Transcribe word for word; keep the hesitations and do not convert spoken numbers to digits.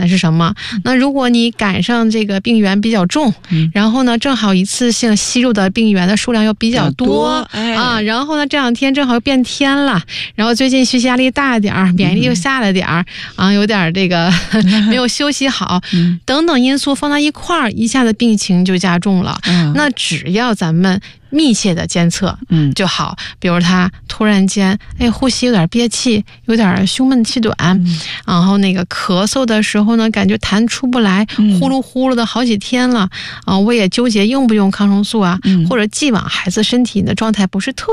点是什么？那如果你赶上这个病源比较重，然后呢，正好一次性吸入的病源的数量又比较多啊，然后呢，这两天正好又变天了，然后最近学习压力大点儿，免疫力又下来点儿啊，有点这个没有休息好，等等因素放到一块儿，一下子病情就加重了。那只要咱们密切的监测就好，比如他突然间哎呼吸有点憋气，有点胸闷气短，然后那个咳嗽的时候呢，感觉痰出不来，呼噜呼噜的好几天了啊，我也纠结用不用抗生素啊，或者既往孩子身体的状态不是特